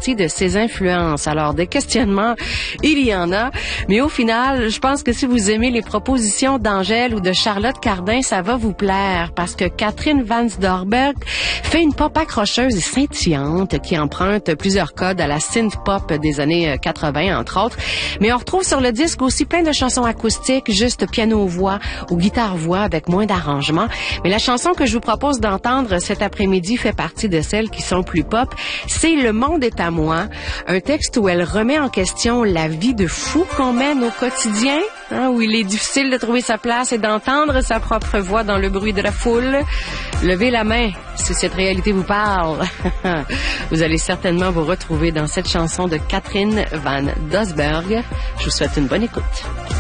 partie de ses influences. Alors, des questionnements, il y en a. Mais au final, je pense que si vous aimez les propositions d'Angèle ou de Charlotte Cardin, ça va vous plaire parce que Catherine Van Dorsberg fait une pop accrocheuse et scintillante qui emprunte plusieurs codes à la synth-pop des années 80, entre autres. Mais on retrouve sur le disque aussi plein de chansons acoustiques, juste piano-voix ou guitare-voix avec moins d'arrangements. Mais la chanson que je vous propose d'entendre cet après-midi fait partie de celles qui sont plus pop. C'est Le monde est à moi, un texte où elle remet en question la vie de fou qu'on mène au quotidien, où il est difficile de trouver sa place et d'entendre sa propre voix dans le bruit de la foule. Levez la main si cette réalité vous parle. Vous allez certainement vous retrouver dans cette chanson de Catherine Van Dorsberg. Je vous souhaite une bonne écoute.